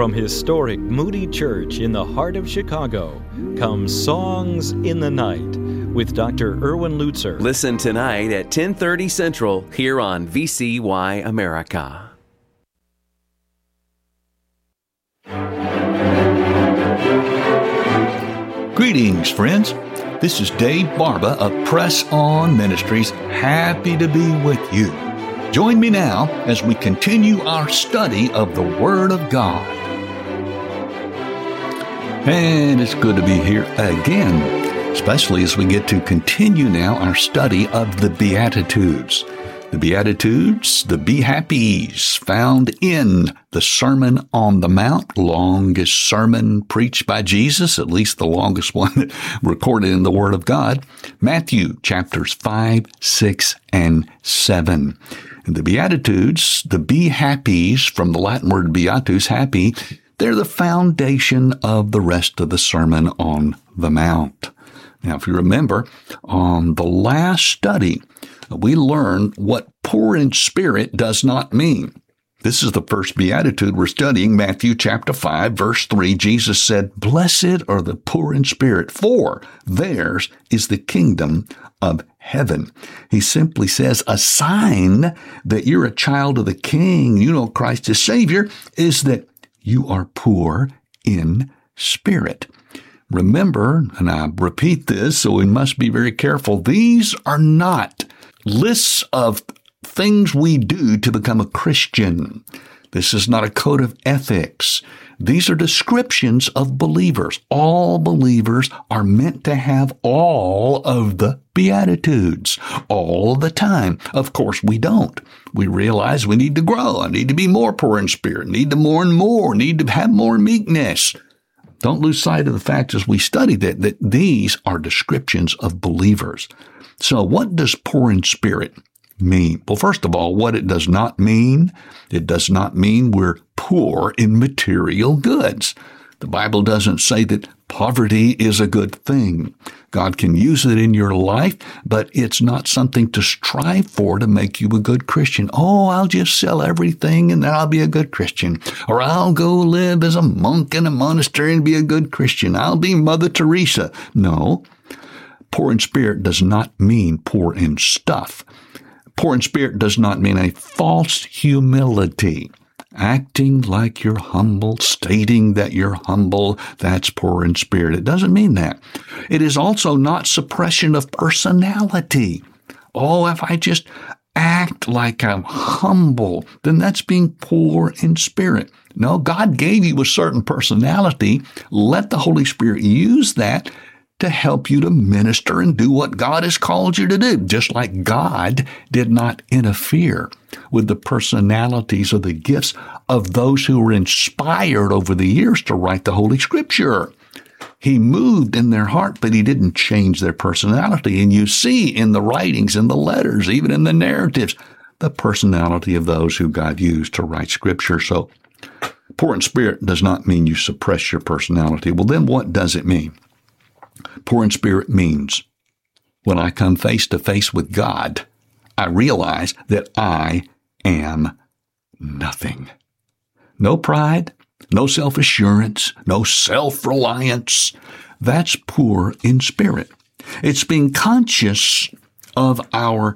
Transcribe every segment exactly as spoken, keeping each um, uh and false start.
From historic Moody Church in the heart of Chicago comes Songs in the Night with Doctor Erwin Lutzer. Listen tonight at ten thirty Central here on V C Y America. Greetings, friends. This is Dave Barba of Press On Ministries. Happy to be with you. Join me now as we continue our study of the Word of God. And it's good to be here again, especially as we get to continue now our study of the Beatitudes. The Beatitudes, the Be Happies, found in the Sermon on the Mount, longest sermon preached by Jesus, at least the longest one recorded in the Word of God, Matthew chapters five, six, and seven. And the Beatitudes, the Be Happies, from the Latin word beatus, happy, they're the foundation of the rest of the Sermon on the Mount. Now, if you remember, on the last study, we learned what poor in spirit does not mean. This is the first beatitude we're studying, Matthew chapter five, verse three. Jesus said, "Blessed are the poor in spirit, for theirs is the kingdom of heaven." He simply says a sign that you're a child of the King, you know Christ as Savior, is that you are poor in spirit. Remember, and I repeat this, so we must be very careful, these are not lists of things we do to become a Christian. This is not a code of ethics. These are descriptions of believers. All believers are meant to have all of the Beatitudes all the time. Of course, we don't. We realize we need to grow. I need to be more poor in spirit, need to more and more, need to have more meekness. Don't lose sight of the fact as we study that, that these are descriptions of believers. So what does poor in spirit mean? Well, first of all, what it does not mean, it does not mean we're poor in material goods. The Bible doesn't say that poverty is a good thing. God can use it in your life, but it's not something to strive for to make you a good Christian. Oh, I'll just sell everything and then I'll be a good Christian. Or I'll go live as a monk in a monastery and be a good Christian. I'll be Mother Teresa. No. Poor in spirit does not mean poor in stuff. Poor in spirit does not mean a false humility. Acting like you're humble, stating that you're humble, that's poor in spirit. It doesn't mean that. It is also not suppression of personality. Oh, if I just act like I'm humble, then that's being poor in spirit. No, God gave you a certain personality. Let the Holy Spirit use that to help you to minister and do what God has called you to do, just like God did not interfere with the personalities or the gifts of those who were inspired over the years to write the Holy Scripture. He moved in their heart, but he didn't change their personality. And you see in the writings, in the letters, even in the narratives, the personality of those who God used to write Scripture. So poor in spirit does not mean you suppress your personality. Well, then what does it mean? Poor in spirit means when I come face to face with God, I realize that I am nothing. No pride, no self-assurance, no self-reliance. That's poor in spirit. It's being conscious of our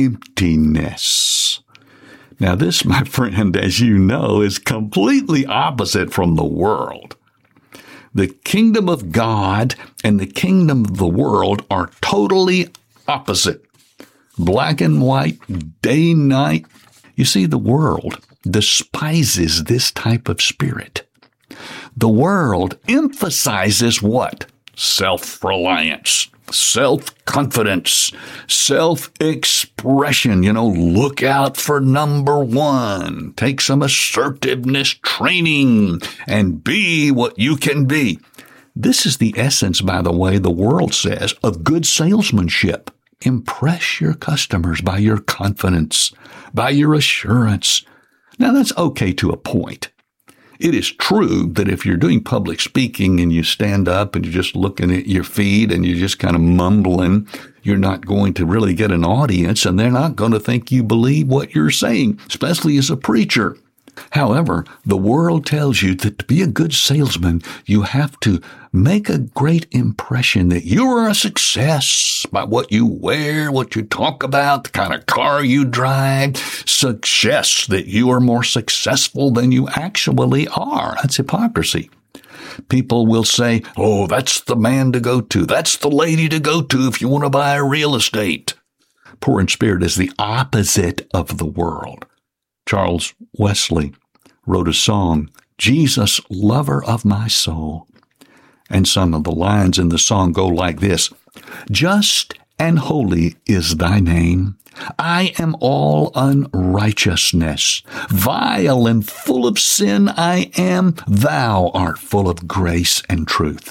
emptiness. Now this, my friend, as you know, is completely opposite from the world. The kingdom of God and the kingdom of the world are totally opposite. Black and white, day and night. You see, the world despises this type of spirit. The world emphasizes what? Self-reliance, self-confidence, self-expression. You know, look out for number one. Take some assertiveness training and be what you can be. This is the essence, by the way, the world says, of good salesmanship. Impress your customers by your confidence, by your assurance. Now, that's okay to a point. It is true that if you're doing public speaking and you stand up and you're just looking at your feed and you're just kind of mumbling, you're not going to really get an audience and they're not going to think you believe what you're saying, especially as a preacher. However, the world tells you that to be a good salesman, you have to make a great impression that you are a success by what you wear, what you talk about, the kind of car you drive, success that you are more successful than you actually are. That's hypocrisy. People will say, oh, that's the man to go to. That's the lady to go to if you want to buy real estate. Poor in spirit is the opposite of the world. Charles Wesley wrote a song, Jesus, Lover of My Soul. And some of the lines in the song go like this. Just and holy is thy name. I am all unrighteousness. Vile and full of sin I am. Thou art full of grace and truth.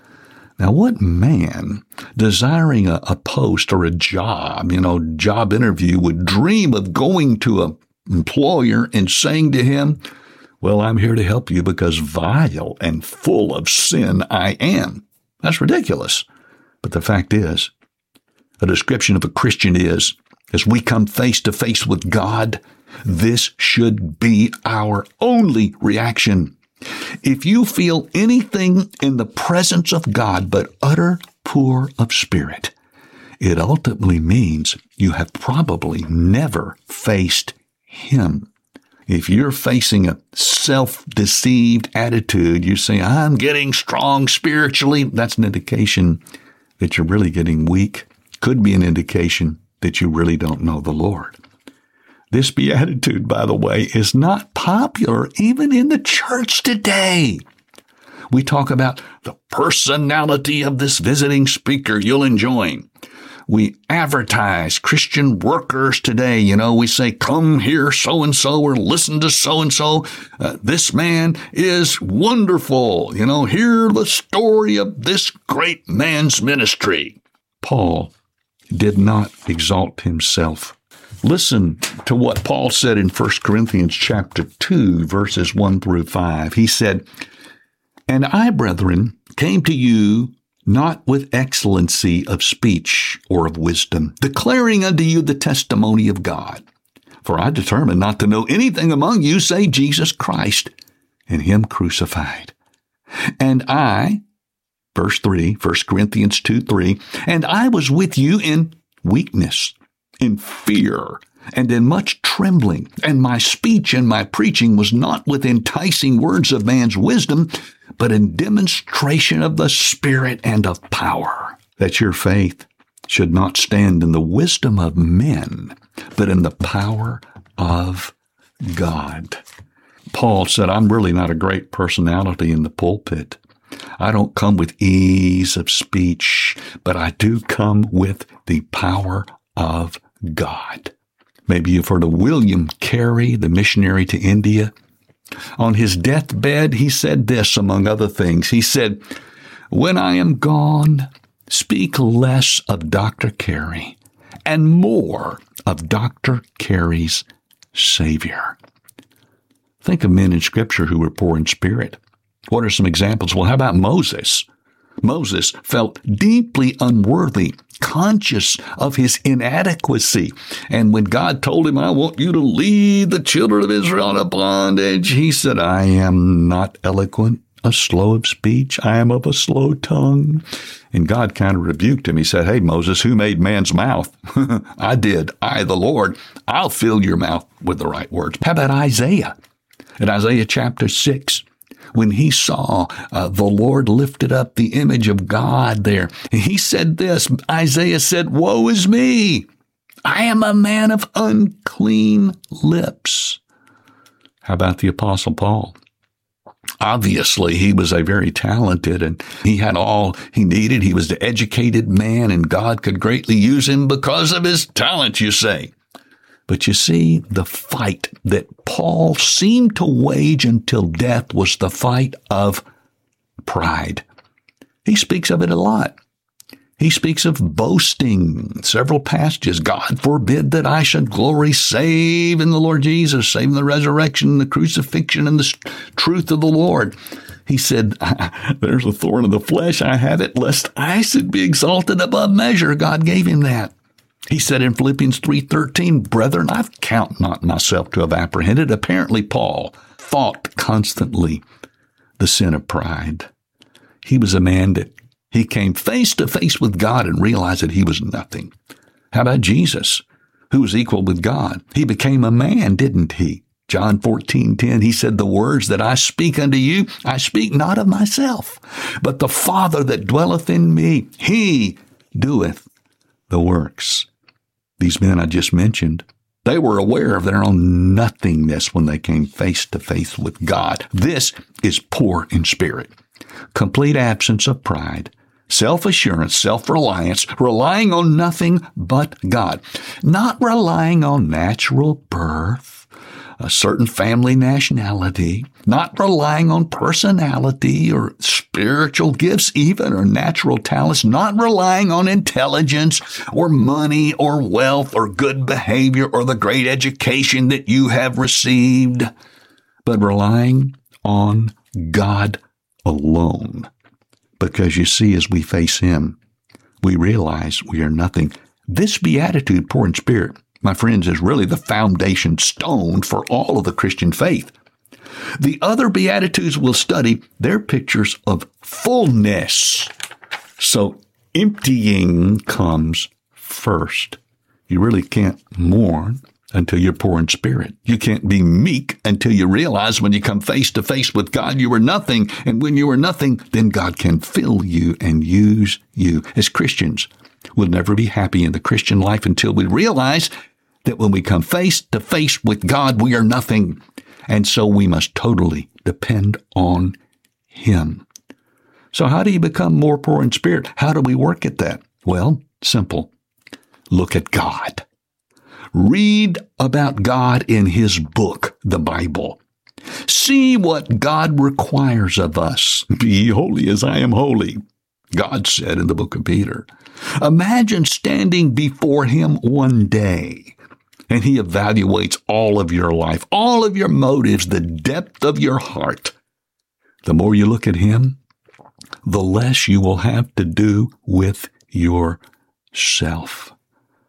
Now, what man desiring a, a post or a job, you know, job interview would dream of going to an employer and saying to him, well, I'm here to help you because vile and full of sin I am. That's ridiculous. But the fact is, a description of a Christian is, as we come face to face with God, this should be our only reaction. If you feel anything in the presence of God but utter poor of spirit, it ultimately means you have probably never faced Him. If you're facing a self-deceived attitude, you say, I'm getting strong spiritually, that's an indication that you're really getting weak. Could be an indication that you really don't know the Lord. This beatitude, by the way, is not popular even in the church today. We talk about the personality of this visiting speaker you'll enjoy. We advertise Christian workers today. You know, we say, come here so-and-so or listen to so-and-so. Uh, this man is wonderful. You know, hear the story of this great man's ministry. Paul did not exalt himself. Listen to what Paul said in First Corinthians chapter two, verses one through five. He said, And I, brethren, came to you not with excellency of speech or of wisdom, declaring unto you the testimony of God. For I determined not to know anything among you save Jesus Christ and Him crucified. And I, verse three, First Corinthians two, three, and I was with you in weakness, in fear, and in much trembling. And my speech and my preaching was not with enticing words of man's wisdom, but in demonstration of the Spirit and of power, that your faith should not stand in the wisdom of men, but in the power of God. Paul said, I'm really not a great personality in the pulpit. I don't come with ease of speech, but I do come with the power of God. Maybe you've heard of William Carey, the missionary to India. On his deathbed, he said this, among other things. He said, when I am gone, speak less of Doctor Carey and more of Doctor Carey's Savior. Think of men in Scripture who were poor in spirit. What are some examples? Well, how about Moses? Moses felt deeply unworthy, conscious of his inadequacy. And when God told him, I want you to lead the children of Israel into bondage, he said, I am not eloquent, a slow of speech. I am of a slow tongue. And God kind of rebuked him. He said, hey, Moses, who made man's mouth? I did. I, the Lord. I'll fill your mouth with the right words. How about Isaiah? In Isaiah chapter six, when he saw uh, the Lord lifted up the image of God there, he said this, Isaiah said, woe is me. I am a man of unclean lips. How about the Apostle Paul? Obviously, he was a very talented and he had all he needed. He was the educated man and God could greatly use him because of his talent, you say. But you see, the fight that Paul seemed to wage until death was the fight of pride. He speaks of it a lot. He speaks of boasting, several passages. God forbid that I should glory save in the Lord Jesus, save in the resurrection, the crucifixion, and the truth of the Lord. He said, there's a thorn in the flesh. I have it, lest I should be exalted above measure. God gave him that. He said in Philippians three thirteen, brethren, I count not myself to have apprehended. Apparently, Paul fought constantly the sin of pride. He was a man that he came face to face with God and realized that he was nothing. How about Jesus, who was equal with God? He became a man, didn't he? John fourteen ten, he said, the words that I speak unto you, I speak not of myself, but the Father that dwelleth in me, he doeth the works. These men I just mentioned, they were aware of their own nothingness when they came face to face with God. This is poor in spirit. Complete absence of pride, self-assurance, self-reliance, relying on nothing but God. Not relying on natural birth, a certain family nationality, not relying on personality or spiritual gifts even, or natural talents, not relying on intelligence or money or wealth or good behavior or the great education that you have received, but relying on God alone. Because you see, as we face Him, we realize we are nothing. This beatitude, poor in spirit, my friends, is really the foundation stone for all of the Christian faith. The other Beatitudes we'll study, they're pictures of fullness. So emptying comes first. You really can't mourn until you're poor in spirit. You can't be meek until you realize when you come face to face with God, you are nothing. And when you are nothing, then God can fill you and use you. As Christians, we'll never be happy in the Christian life until we realize that when we come face to face with God, we are nothing. And so we must totally depend on Him. So how do you become more poor in spirit? How do we work at that? Well, simple. Look at God. Read about God in His book, the Bible. See what God requires of us. Be holy as I am holy, God said in the book of Peter. Imagine standing before Him one day, and He evaluates all of your life, all of your motives, the depth of your heart. The more you look at Him, the less you will have to do with yourself.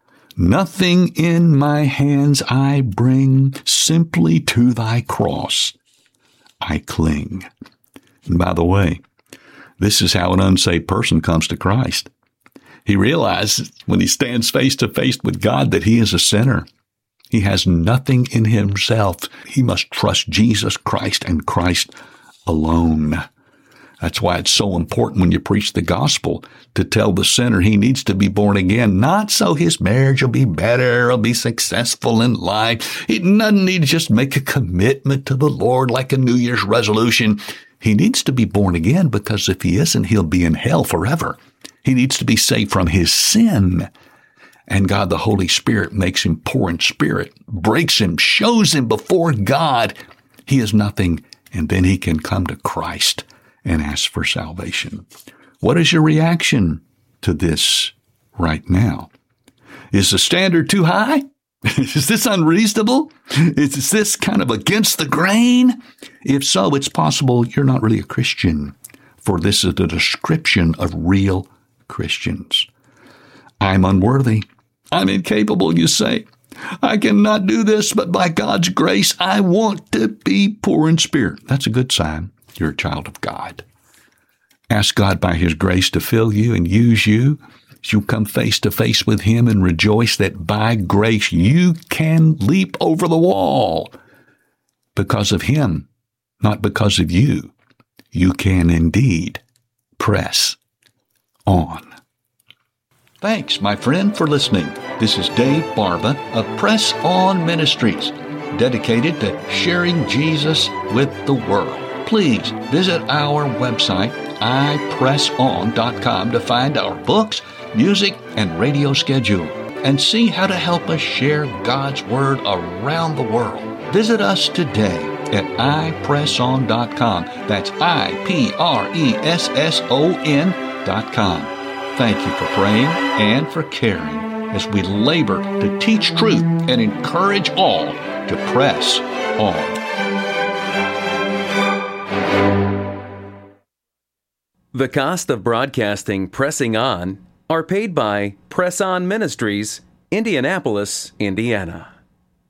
Nothing in my hands I bring, simply to Thy cross I cling. And by the way, this is how an unsaved person comes to Christ. He realizes when he stands face to face with God that he is a sinner. He has nothing in himself. He must trust Jesus Christ and Christ alone. That's why it's so important when you preach the gospel to tell the sinner he needs to be born again, not so his marriage will be better, he'll be successful in life. He doesn't need to just make a commitment to the Lord like a New Year's resolution. He needs to be born again because if he isn't, he'll be in hell forever. He needs to be saved from his sin. And God, the Holy Spirit, makes him poor in spirit, breaks him, shows him before God he is nothing, and then he can come to Christ and ask for salvation. What is your reaction to this right now? Is the standard too high? Is this unreasonable? Is this kind of against the grain? If so, it's possible you're not really a Christian, for this is the description of real Christians. I'm unworthy. I'm incapable, you say. I cannot do this, but by God's grace, I want to be poor in spirit. That's a good sign. You're a child of God. Ask God by His grace to fill you and use you. You come face to face with Him and rejoice that by grace you can leap over the wall. Because of Him, not because of you, you can indeed press on. Thanks, my friend, for listening. This is Dave Barba of Press On Ministries, dedicated to sharing Jesus with the world. Please visit our website, i press on dot com, to find our books, music, and radio schedule, and see how to help us share God's Word around the world. Visit us today at i press on dot com. That's I P R E S S O N dot com. Thank you for praying and for caring as we labor to teach truth and encourage all to press on. The cost of broadcasting Pressing On are paid by Press On Ministries Indianapolis, Indiana.